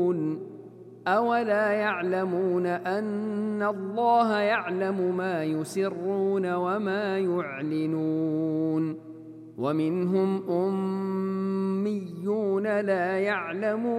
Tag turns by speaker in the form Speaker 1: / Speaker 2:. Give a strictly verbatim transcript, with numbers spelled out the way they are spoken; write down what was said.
Speaker 1: أولا يعلمون أن الله يعلم ما يسرون وما يعلنون ومنهم أميون لا يعلمون